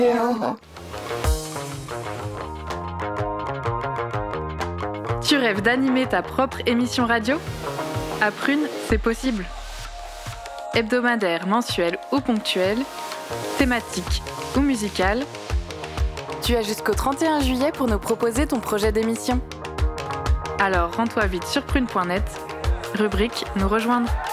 Tu rêves d'animer ta propre émission radio ? À Prune, c'est possible. Hebdomadaire, mensuel ou ponctuel, thématique ou musical, tu as jusqu'au 31 juillet pour nous proposer ton projet d'émission. Alors rends-toi vite sur prune.net, rubrique Nous rejoindre.